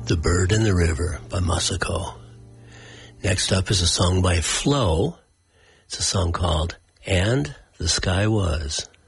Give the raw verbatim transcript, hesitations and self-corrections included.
The Bird in the River by Masako. Next up is a song by Flo. It's a song called And the Sky Was.